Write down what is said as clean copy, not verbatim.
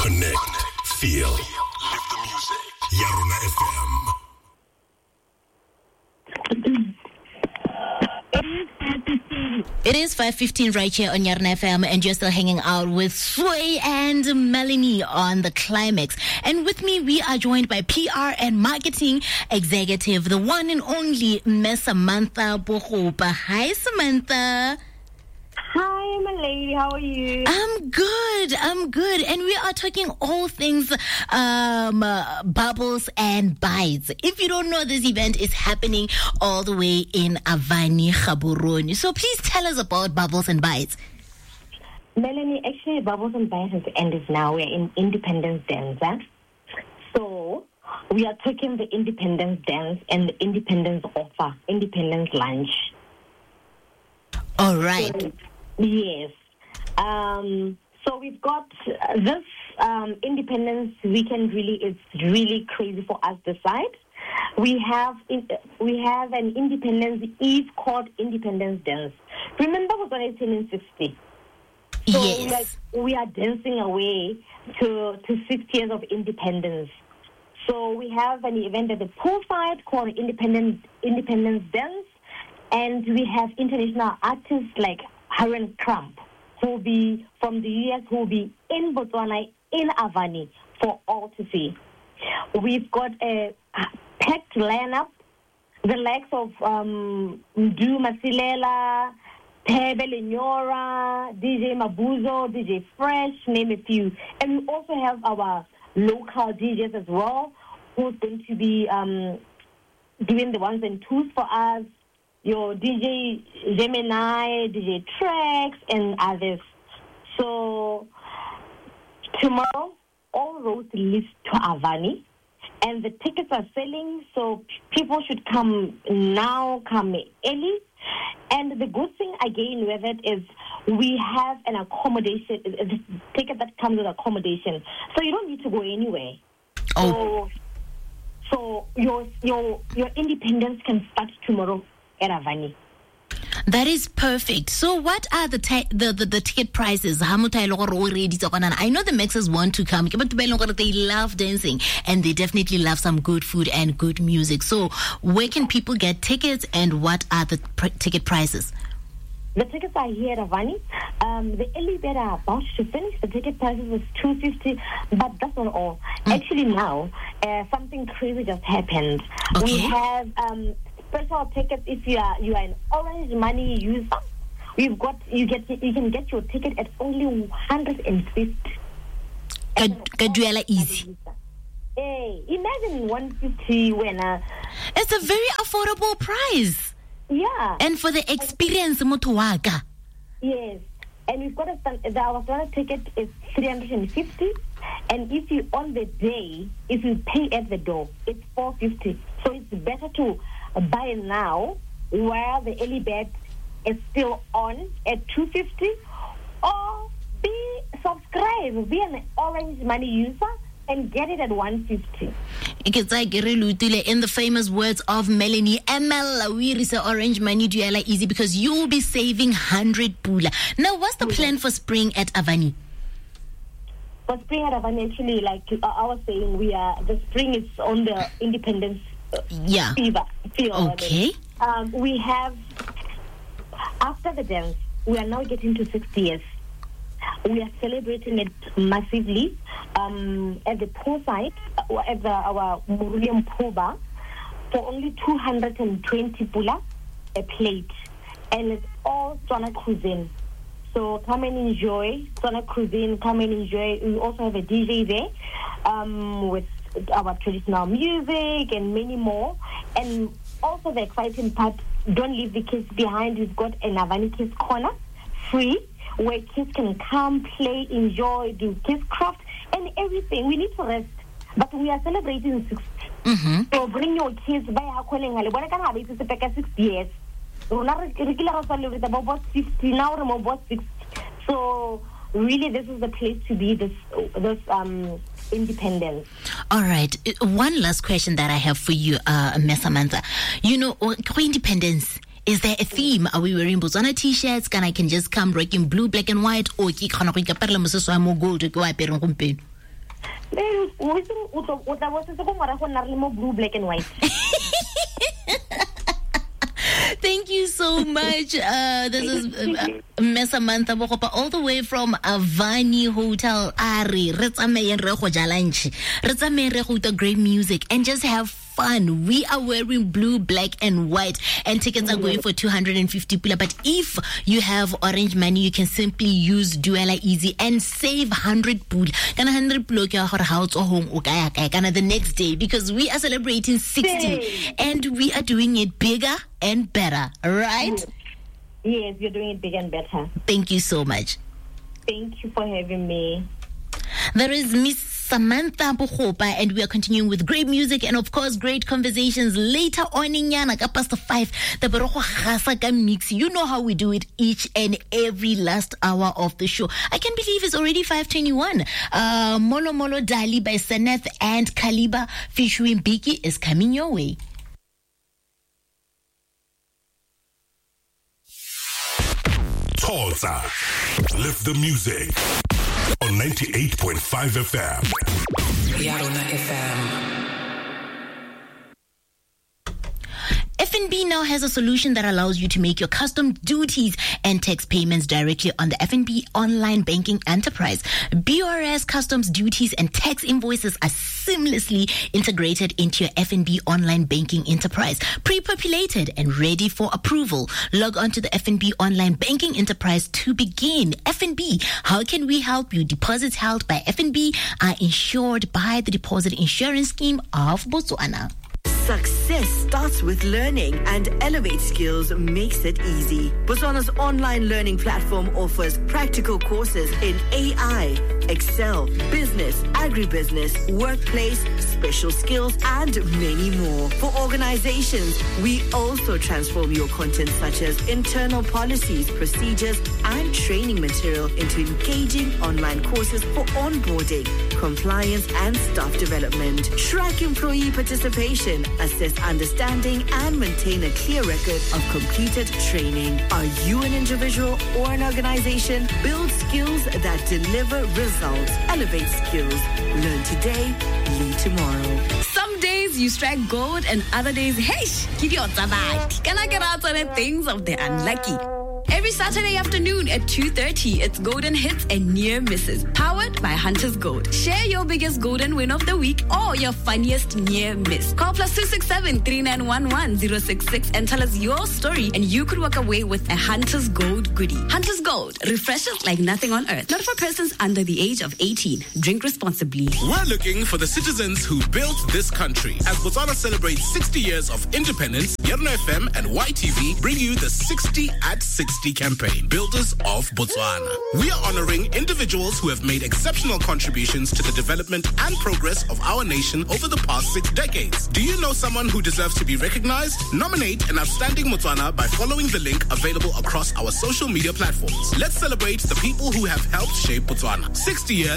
Connect, feel, live the music. Yarona FM. It is 5:15 right here on Yarna FM, and you're still hanging out with Sway and Melanie on the Climax. And with me, we are joined by PR and marketing executive, the one and only Miss Samantha Bogopa. Hi, Samantha. Hi, my lady. How are you? I'm good. And we are talking all things Bubbles and Bites. If you don't know, this event is happening all the way in Avani, Gaborone. So please tell us about Bubbles and Bites. Melanie, actually, Bubbles and Bites has ended now. We're in Independence Dance. So we are taking the Independence Dance and the Independence Offer, Independence Lunch. All right. So, yes. So we've got this Independence weekend. It's really crazy for us this side. We have an Independence Eve called Independence Dance. Remember, we're going to turn in 60. So Yes. we are dancing away to 60 years of independence. So we have an event at the poolside called Independence Dance, and we have international artists like Haran Crump, who will be from the US, who will be in Botswana, in Avani, for all to see. We've got a packed lineup, the likes of Mdu Masilela, Tebe Lenyora, DJ Mabuzo, DJ Fresh, name a few. And we also have our local DJs as well, who's going to be doing the ones and twos for us. Your DJ Gemini, DJ Trax, and others. So tomorrow, all roads lead to Avani, and the tickets are selling. So people should come now, come early. And the good thing again with it is we have an accommodation, a ticket that comes with accommodation, so you don't need to go anywhere. Oh. So your independence can start tomorrow. That is perfect. So what are the ticket prices? I know the Maxes want to come, but they love dancing and they definitely love some good food and good music. So where can people get tickets, and what are the ticket prices? The tickets are here at Avani. The early bird are about to finish. The ticket prices is $250, but that's not all. Actually now, something crazy just happened. Okay. We have special tickets if you are an Orange Money user. You can get your ticket at only 150. Easy. Hey, imagine 150 when it's a very affordable price. Yeah. And for the experience, motuwaka. Yes. And we've got our standard ticket is 350, and if you on the day, if you pay at the door, it's 450. So it's better to buy now while the early bird is still on at 250, or subscribe, be an Orange Money user and get it at 150. In the famous words of Melanie, ML we say Orange Money duela easy, because you will be saving 100 pula. Now, what's the plan for spring at Avani? For spring at Avani, actually, like I was saying, the spring is on the Independence fever. Okay. We have, after the dance, we are now getting to 60 years. We are celebrating it massively at the poolside, at our Murium Poba, for only 220 pula a plate. And it's all Tswana cuisine. So come and enjoy Tswana cuisine, come and enjoy. We also have a DJ there with our traditional music and many more. And also the exciting part, don't leave the kids behind. We've got an Avani Kids Corner, free, where kids can come, play, enjoy, do kids craft, and everything. We need to rest, but we are celebrating 60. Mm-hmm. So bring your kids by our calling. What can happen is 60 years. About 50 now, we're about 60. So really, this is the place to be. This independence. All right. One last question that I have for you, Ms. Samantha. Independence. Is there a theme? Are we wearing Botswana t-shirts? I can just come rocking blue, black, and white? Or gold? Blue, black and white. Thank you so much. This is Miss Samantha Bokopa, all the way from Avani Hotel. Ari, great music and just have fun. We are wearing blue, black, and white, and tickets are going for 250 pula. But if you have orange money, you can simply use Duela Easy and save 100 pula. Kana 100 pula kya hore house or home o kaya kaya kana the next day, because we are celebrating 60 and we are doing it bigger and better, right? Yes, you're doing it bigger and better. Thank you so much. Thank you for having me. There is Miss Samantha Bokopa, and we are continuing with great music and of course great conversations later on in Yana past 5. The Baroko Khasaka mix. You know how we do it each and every last hour of the show. I can't believe it's already 5:21. Molo Molo Dali by Saneth and Kaliba featuring Biki is coming your way. Tulsa. Lift the music on 98.5 FM. Yarona FM. FNB now has a solution that allows you to make your custom duties and tax payments directly on the FNB online banking enterprise. BRS customs duties and tax invoices are seamlessly integrated into your FNB online banking enterprise, pre-populated and ready for approval. Log on to the FNB online banking enterprise to begin. FNB, how can we help you? Deposits held by FNB are insured by the Deposit Insurance Scheme of Botswana. Success starts with learning, and Elevate Skills makes it easy. Botswana's online learning platform offers practical courses in AI, Excel, business, agribusiness, workplace, special skills, and many more. For organizations, we also transform your content such as internal policies, procedures, and training material into engaging online courses for onboarding, compliance, and staff development. Track employee participation, assess understanding, and maintain a clear record of completed training. Are you an individual or an organization? Build skills that deliver results. Elevate Skills. Learn today, lead tomorrow. Some days you strike gold and other days, hey, keep your tabak. Can I get out on the things of the unlucky? Every Saturday afternoon at 2:30, it's Golden Hits and Near Misses, powered by Hunters Gold. Share your biggest golden win of the week or your funniest near miss. Call +267 3911 066 and tell us your story, and you could walk away with a Hunters Gold goodie. Hunters Gold refreshes like nothing on earth. Not for persons under the age of 18. Drink responsibly. We're looking for the citizens who built this country. As Botswana celebrates 60 years of independence, Yarona FM and YTV bring you the 60 at 60 campaign, Builders of Botswana. We are honoring individuals who have made exceptional contributions to the development and progress of our nation over the past 6 decades. Do you know someone who deserves to be recognized? Nominate an outstanding Botswana by following the link available across our social media platforms. Let's celebrate the people who have helped shape Botswana. 60 years